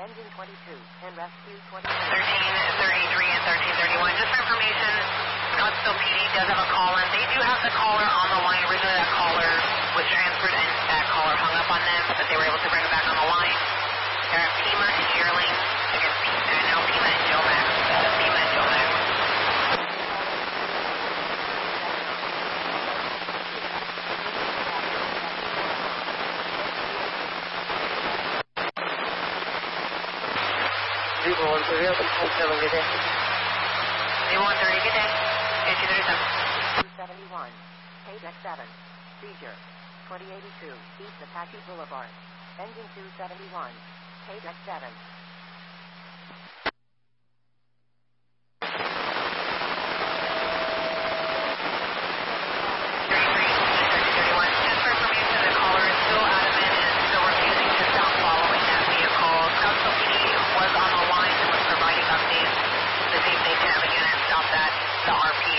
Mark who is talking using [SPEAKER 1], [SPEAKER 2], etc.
[SPEAKER 1] Engine 22 and rescue 20.
[SPEAKER 2] 1333 and 1331. Just for information, Scottsdale PD does have a caller. They do have the caller on the line. Originally that caller was transferred and that caller hung up on them, but they were able to bring it back on the line. They're at Pima and Yearling against Pima and Jomax. Pima and Jomax.
[SPEAKER 1] Zero 130, good day.
[SPEAKER 2] 0130, good day.
[SPEAKER 1] 237. 271, KDEX 7, seizure, 2082, East Apache Boulevard. Engine 271, KDEX 7.
[SPEAKER 2] The RP